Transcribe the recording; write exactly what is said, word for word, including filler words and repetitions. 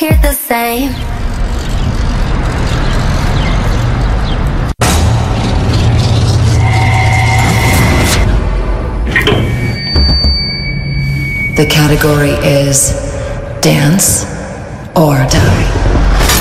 hear the same. The category is Dance or Die.